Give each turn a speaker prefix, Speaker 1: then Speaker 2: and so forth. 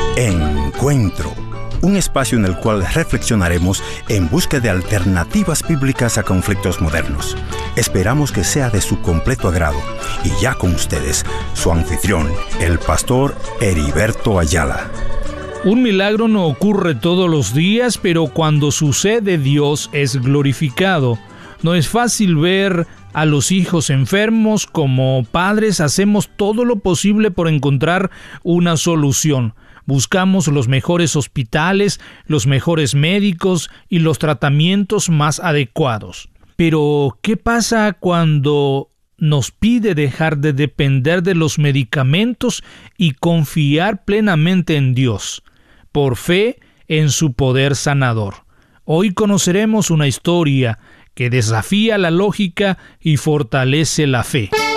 Speaker 1: Encuentro, un espacio en el cual reflexionaremos en busca de alternativas bíblicas a conflictos modernos. Esperamos que sea de su completo agrado. Y ya con ustedes, su anfitrión, el pastor Heriberto Ayala.
Speaker 2: Un milagro no ocurre todos los días, pero cuando sucede, Dios es glorificado. No es fácil ver a los hijos enfermos. Como padres hacemos todo lo posible por encontrar una solución. Buscamos los mejores hospitales, los mejores médicos y los tratamientos más adecuados. Pero, ¿qué pasa cuando nos pide dejar de depender de los medicamentos y confiar plenamente en Dios, por fe en su poder sanador? Hoy conoceremos una historia que desafía la lógica y fortalece la fe.